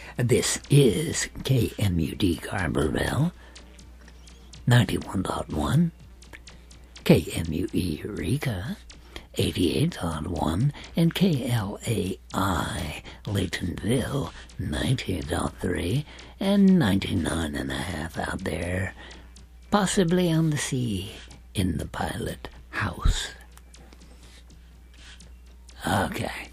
This is KMUD Carberville, 91.1, KMUE Eureka, 88.1, and KLAI Laytonville, 90.3, and 99.5 out there, possibly on the sea, in the pilot house. Okay.